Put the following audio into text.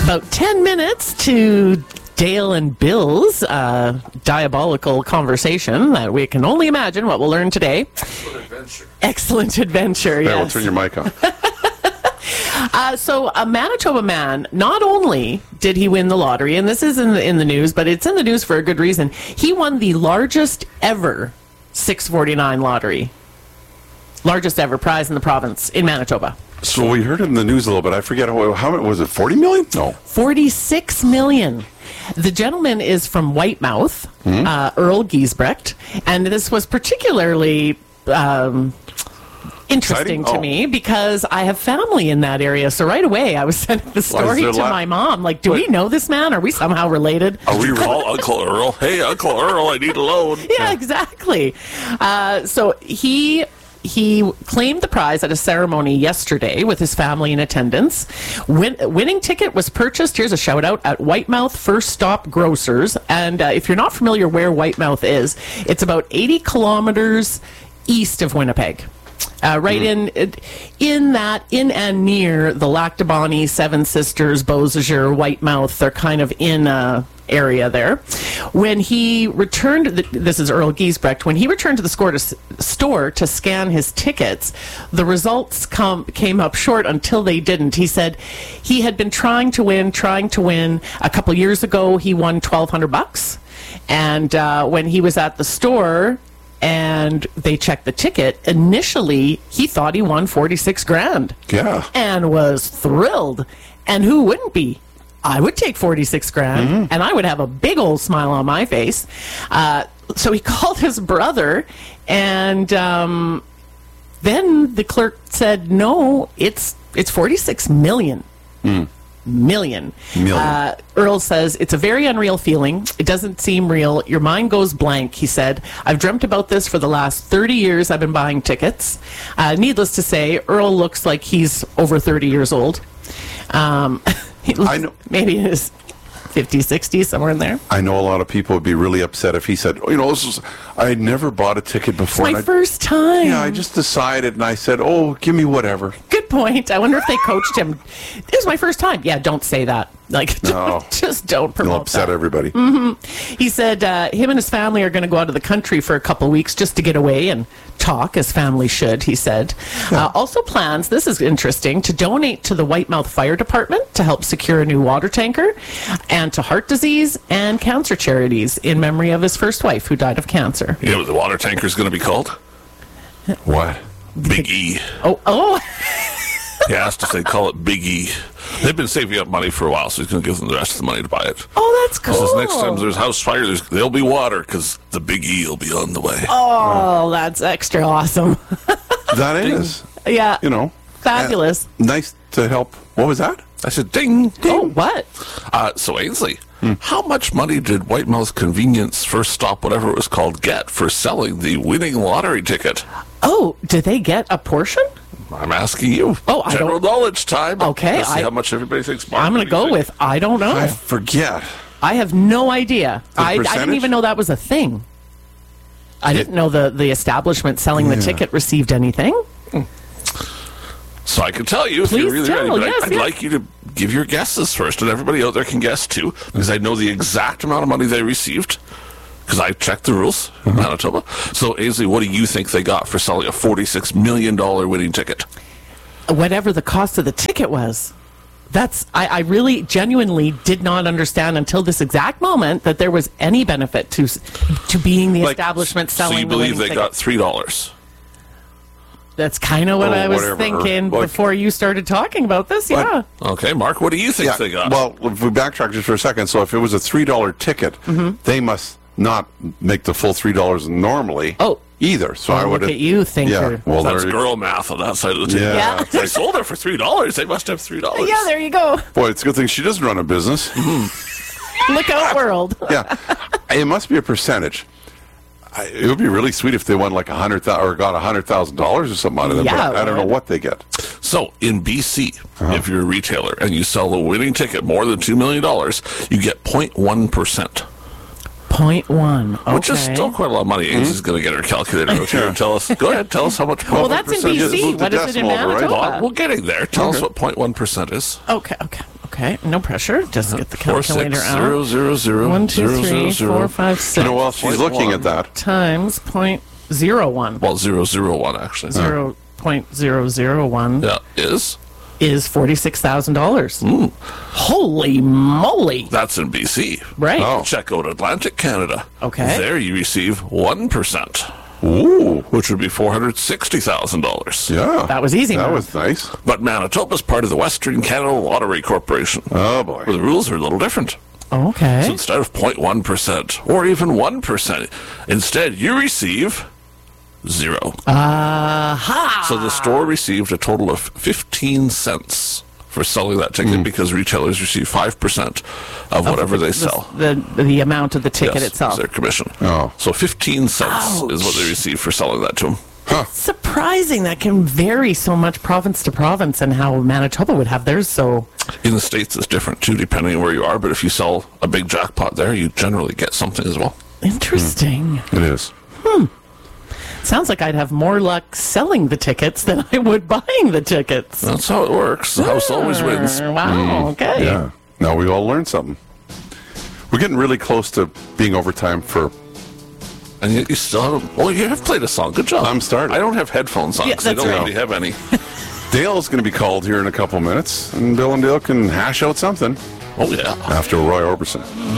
About 10 minutes to Dale and Bill's diabolical conversation that we can only imagine what we'll learn today. Excellent adventure, yes. Yeah, we'll turn your mic on. So a Manitoba man, not only did he win the lottery, and this is in the news, but it's in the news for a good reason. He won the largest ever 649 lottery. Largest ever prize in the province in Manitoba. So we heard it in the news a little bit. I forget how much was it, 40 million? No. 46 million. The gentleman is from Whitemouth, Earl Giesbrecht, and this was particularly interesting to me because I have family in that area. So right away, I was sending the story to my mom. Like, do we know this man? Are we somehow related? Are we call Uncle Earl? Hey, Uncle Earl, I need a loan. Yeah, exactly. So he claimed the prize at a ceremony yesterday with his family in attendance. Winning ticket was purchased, here's a shout out, at Whitemouth First Stop Grocers. And if you're not familiar where Whitemouth is, it's about 80 kilometers east of Winnipeg. Right in and near the Lac du Bonny, Seven Sisters, Beausejour, Whitemouth. They're kind of in area there. When he returned, this is Earl Giesbrecht, when he returned to the store to scan his tickets, the results came up short until they didn't. He said he had been trying to win. A couple years ago, he won $1,200. And when he was at the store and they checked the ticket, initially he thought he won 46 grand. Yeah. And was thrilled. And who wouldn't be? I would take 46 grand and I would have a big old smile on my face. So he called his brother, and then the clerk said, no, it's 46 million. Million. Earl says, it's a very unreal feeling. It doesn't seem real. Your mind goes blank, he said. I've dreamt about this for the last 30 years. I've been buying tickets. Needless to say, Earl looks like he's over 30 years old. I know. Maybe in his 50s, 60s, somewhere in there. I know a lot of people would be really upset if he said, I never bought a ticket before. It's my first time. Yeah, I just decided, and I said, give me whatever. Good point. I wonder if they coached him. It was my first time. Yeah, don't say that. No. Just don't promote You'll upset that. everybody. He said him and his family are going to go out of the country for a couple of weeks just to get away and talk, as family should, he said. Also plans, this is interesting, to donate to the Whitemouth Fire Department to help secure a new water tanker, and to heart disease and cancer charities in memory of his first wife who died of cancer. You know what the water tanker is going to be called? What? Big E. Oh. He asked if they call it Big E. They've been saving up money for a while, so he's going to give them the rest of the money to buy it. Oh, that's cool. Because next time there's house fire, there'll be water, because the Big E will be on the way. Oh, that's extra awesome. That is. Yeah. Fabulous. Nice to help. What was that? I said, ding, ding. Oh, what? So, Ainsley, how much money did Whitemouth Convenience First Stop, whatever it was called, get for selling the winning lottery ticket? Oh, did they get a portion? I'm asking you. Oh, I General don't... knowledge time. Okay. Let's see how much everybody thinks. I'm going to go with, I don't know. I forget. I have no idea. I didn't even know that was a thing. I didn't know the establishment selling the ticket received anything. So I can tell you if Please you're really tell. ready. But Yes, I'd like you to give your guesses first, and everybody out there can guess too, because I know the exact amount of money they received, because I checked the rules in Manitoba. So, Ainsley, what do you think they got for selling a $46 million winning ticket? Whatever the cost of the ticket was. I really genuinely did not understand until this exact moment that there was any benefit to being the establishment selling. So you believe they got $3? That's kind of what I was thinking before you started talking about this. Yeah. Okay, Mark, what do you think they got? Well, if we backtrack just for a second, so if it was a $3 ticket, they must not make the full $3 normally. Either. So I would look at you, thinker. Yeah, well, that's girl math on that side of the table. Yeah. They sold her for $3. They must have $3. Yeah, there you go. Boy, it's a good thing she doesn't run a business. Look out, world. Yeah, it must be a percentage. It would be really sweet if they won like $100,000 or got $100,000 or something out of them. Yeah, but I don't know what they get. So in BC, if you're a retailer and you sell a winning ticket more than $2 million, you get 0.1%. 0.1. Okay. Which is still quite a lot of money. Ainsley's going to get her calculator out here and tell us. Go ahead, tell us how much. Well, that's in BC. What is it in Manitoba? Well, we're getting there. Tell us what 0.1% is. Okay. Okay, no pressure. Just get the calculator out. 460000. 1, 2, 3, 4, 5, 6. You know, while she's looking at that, Times 0.01. Well, 001 actually. 0.001 is $46,000. Holy moly! That's in BC. Right. Oh. Check out Atlantic Canada. Okay. There you receive 1%, ooh, which would be $460,000. yeah, That was easy, That man. was nice. But Manitoba's part of the Western Canada Lottery Corporation, Oh boy. where the rules are a little different. Okay. So instead of 0.1% or even 1%, instead you receive 0. Aha! So the store received a total of 15 cents for selling that ticket because retailers receive 5% of whatever they sell. The amount of the ticket Yes, itself. it's their commission. Oh. So 15 cents Ouch. is what they receive for selling that to them. Surprising that can vary so much province to province, and how Manitoba would have theirs so. In the States, it's different too, depending on where you are. But if you sell a big jackpot there, you generally get something as well. Interesting. It is. Sounds like I'd have more luck selling the tickets than I would buying the tickets. That's how it works. The house always wins. Wow, okay. Yeah. Now we all learned something. We're getting really close to being overtime for. And yet you still haven't. Well, you have played a song. Good job. I'm starting. I don't have headphones on Yeah, because I that's don't right. really have any. Dale's going to be called here in a couple minutes, and Bill and Dale can hash out something Oh, yeah. after Roy Orbison.